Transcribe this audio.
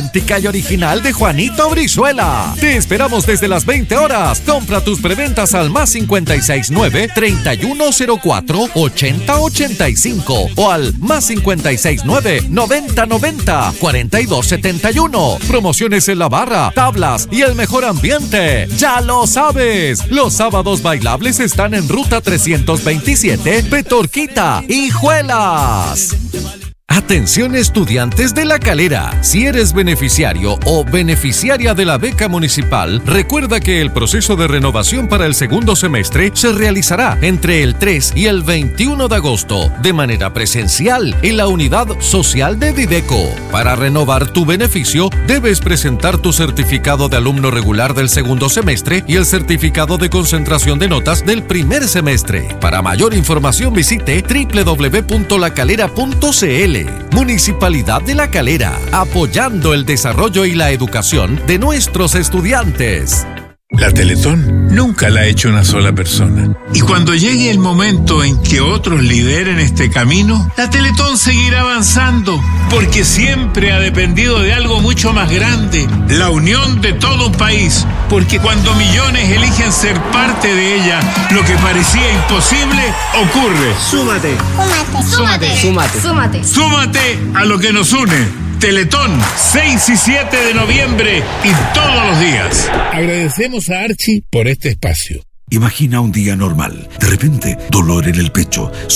auténtica y original de Juanito Brizuela. Te esperamos desde las 20 horas. Compra tus preventas al más 569-3104-8085 o al más 569-9090-4271. Promociones en la barra, tablas y el mejor ambiente. ¡Ya lo sabes! Los sábados bailables están en Ruta 327, Petorquita, Hijuelas. Atención estudiantes de La Calera, si eres beneficiario o beneficiaria de la beca municipal, recuerda que el proceso de renovación para el segundo semestre se realizará entre el 3 y el 21 de agosto, de manera presencial en la unidad social de Dideco. Para renovar tu beneficio, debes presentar tu certificado de alumno regular del segundo semestre y el certificado de concentración de notas del primer semestre. Para mayor información visite www.lacalera.cl. Municipalidad de La Calera, apoyando el desarrollo y la educación de nuestros estudiantes. La Teletón nunca la ha hecho una sola persona. Y cuando llegue el momento en que otros lideren este camino, la Teletón seguirá avanzando, porque siempre ha dependido de algo mucho más grande, la unión de todo un país. Porque cuando millones eligen ser parte de ella, lo que parecía imposible ocurre. Súmate. Súmate a lo que nos une. Teletón, 6 y 7 de noviembre y todos los días. Agradecemos a Archie por este espacio. Imagina un día normal. De repente, dolor en el pecho,